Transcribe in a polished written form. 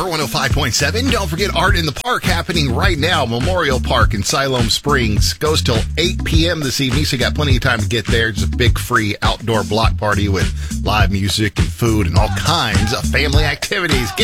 105.7. Don't forget Art in the Park happening right now. Memorial Park in Siloam Springs goes till 8 p.m. this evening, so you got plenty of time to get there. It's a big free outdoor block party with live music and food and all kinds of family activities. Get